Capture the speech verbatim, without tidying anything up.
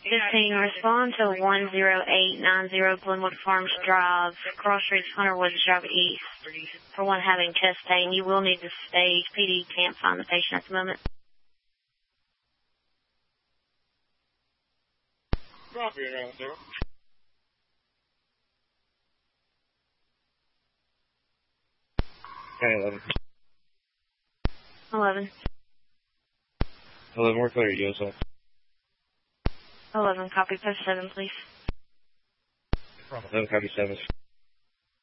fifteen, respond to one zero eight nine zero Glenwood Farms Drive, Cross Streets, Hunter Woods Drive East. For one having chest pain, you will need to stage. P D can't find the patient at the moment. Copy around there. Okay, eleven. eleven. eleven, we're clear, U S A. eleven, copy. Post seven, please. eleven, copy seven.